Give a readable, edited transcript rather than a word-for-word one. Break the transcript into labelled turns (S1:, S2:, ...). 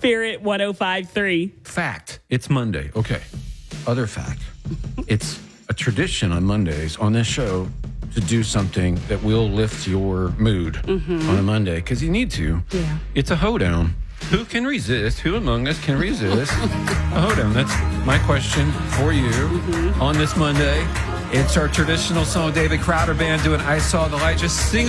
S1: Spirit 105.3.
S2: Fact. It's Monday. Okay. Other fact. It's a tradition on Mondays on this show to do something that will lift your mood on a Monday, because you need to.
S1: Yeah.
S2: It's a hoedown. Who can resist? Who among us can resist a hoedown? That's my question for you on this Monday. It's our traditional song, David Crowder Band doing I Saw the Light. Just sing